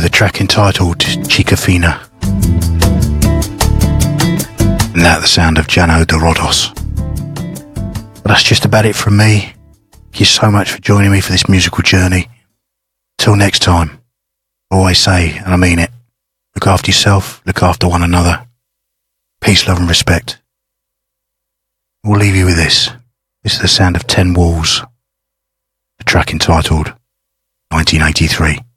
the track entitled Chica Fina. And that the sound of Jano de Rodos. But that's just about it from me. Thank you so much for joining me for this musical journey. Till next time, I always say, and I mean it, look after yourself, look after one another. Peace, love and respect. We'll leave you with this. This is the sound of 10 Walls. A track entitled 1983.